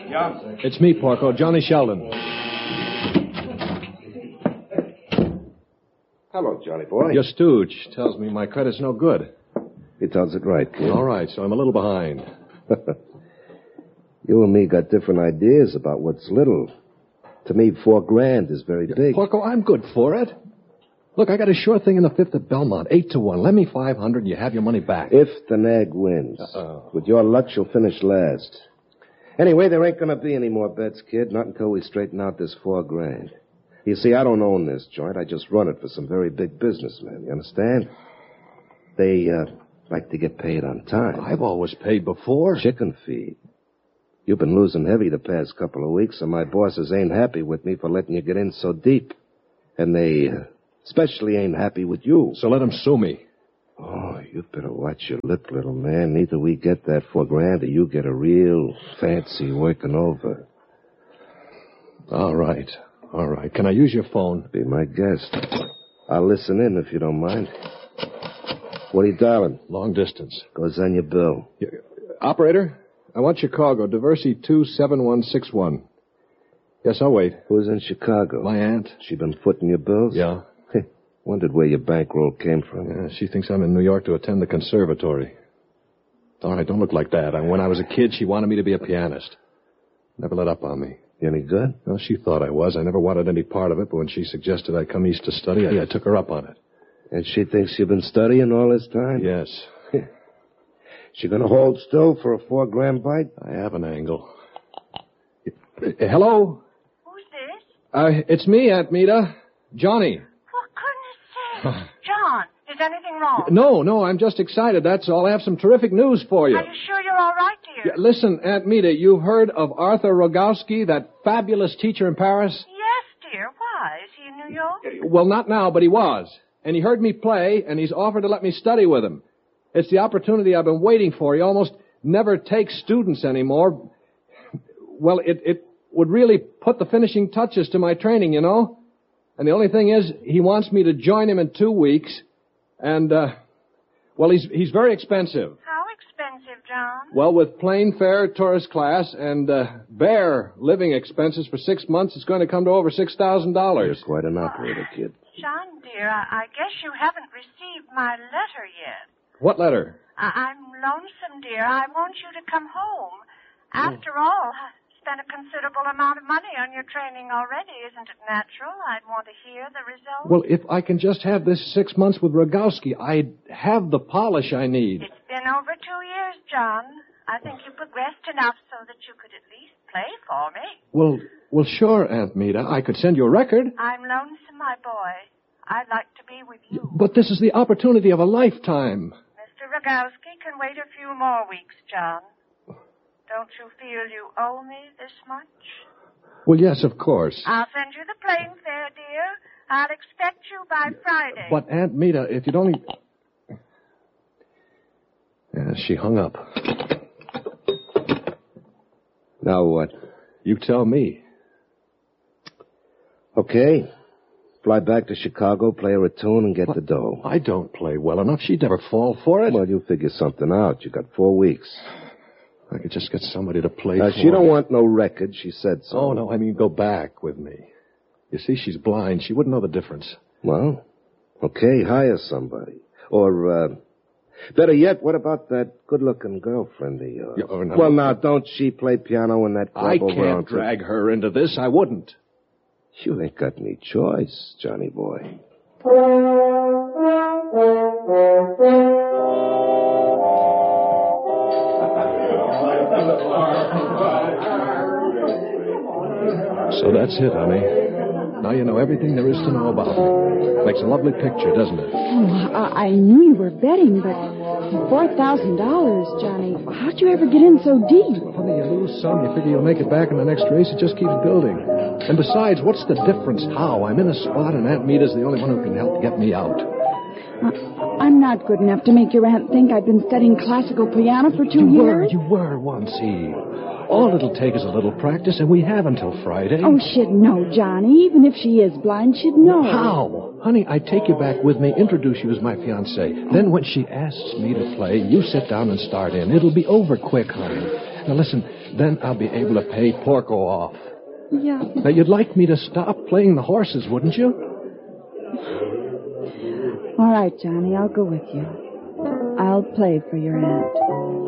Yeah? It's me, Porco, Johnny Sheldon. Hello, Johnny boy. Your stooge tells me my credit's no good. He tells it right, kid. All right, so I'm a little behind. You and me got different ideas about what's little. To me, $4,000 is very big. Porco, I'm good for it. Look, I got a sure thing in the fifth at Belmont, 8-1. Lend me $500 and you have your money back. If the nag wins. With your luck, she'll finish last. Anyway, there ain't going to be any more bets, kid, not until we straighten out this $4,000. You see, I don't own this joint. I just run it for some very big businessmen. You understand? They like to get paid on time. I've always paid before. Chicken feed. You've been losing heavy the past couple of weeks, and my bosses ain't happy with me for letting you get in so deep. And they especially ain't happy with you. So let them sue me. Oh, you better watch your lip, little man. Neither we get that $4,000 or you get a real fancy working over. All right. Can I use your phone? Be my guest. I'll listen in if you don't mind. What are you dialing? Long distance. Goes on your bill. Operator, I want Chicago, Diversey 27161. Yes, I'll wait. Who's in Chicago? My aunt. She been footing your bills? Yeah. Wondered where your bankroll came from. Yeah, she thinks I'm in New York to attend the conservatory. All right, don't look like that. When I was a kid, she wanted me to be a pianist. Never let up on me. You any good? Well, she thought I was. I never wanted any part of it, but when she suggested I come east to study, I took her up on it. And she thinks you've been studying all this time? Yes. She gonna hold still for a $4,000 bite? I have an angle. Hello? Who's this? It's me, Aunt Meta. Johnny. For goodness sake. John, is anything wrong? No, I'm just excited, that's all. I have some terrific news for you. Are you sure you're all right, dear? Yeah, listen, Aunt Meta, you've heard of Arthur Rogowski, that fabulous teacher in Paris? Yes, dear. Why? Is he in New York? Well, not now, but he was. And he heard me play, and he's offered to let me study with him. It's the opportunity I've been waiting for. He almost never takes students anymore. Well, it would really put the finishing touches to my training, you know? And the only thing is, he wants me to join him in 2 weeks. And, well, he's very expensive. How expensive, John? Well, with plane fare, tourist class, and bare living expenses for 6 months, it's going to come to over $6,000. You're quite an operator, kid. John, dear, I guess you haven't received my letter yet. What letter? I'm lonesome, dear. I want you to come home. After all, I spent a considerable amount of money on your training already. Isn't it natural? I'd want to hear the results. Well, if I can just have this 6 months with Rogowski, I'd have the polish I need. It's been over 2 years, John. I think you progressed enough so that you could at least play for me. Well, sure, Aunt Meta. I could send you a record. I'm lonesome, my boy. I'd like to be with you. But this is the opportunity of a lifetime. Mr. Rogowski can wait a few more weeks, John. Don't you feel you owe me this much? Well, yes, of course. I'll send you the plane fare, dear. I'll expect you by Friday. But, Aunt Meta, if you'd only... Yeah, she hung up. Now what? You tell me. Okay. Fly back to Chicago, play her a tune, and get the dough. I don't play well enough. She'd never fall for it. Well, you'll figure something out. You got 4 weeks. I could just get somebody to play for she don't want no record. She said so. Oh, no, I mean go back with me. You see, she's blind. She wouldn't know the difference. Well, okay, hire somebody. Or, better yet, what about that good-looking girlfriend of yours? No. Well, now, don't she play piano in that club I over on... can't drag her into this. I wouldn't. You ain't got any choice, Johnny boy. So that's it, honey. Now you know everything there is to know about me. Makes a lovely picture, doesn't it? Oh, I knew you were betting, but $4,000, Johnny. How'd you ever get in so deep? Honey, you lose some, you figure you'll make it back in the next race. It just keeps building. And besides, what's the difference how? I'm in a spot, and Aunt Meta's the only one who can help get me out. I'm not good enough to make your aunt think I've been studying classical piano for 2 years. You were once, Eve. All it'll take is a little practice, and we have until Friday. Oh, she'd know, Johnny. Even if she is blind, she'd know. How? Honey, I take you back with me, introduce you as my fiancé. Then when she asks me to play, you sit down and start in. It'll be over quick, honey. Now, listen, then I'll be able to pay Porco off. Yeah. Now, you'd like me to stop playing the horses, wouldn't you? All right, Johnny, I'll go with you. I'll play for your aunt.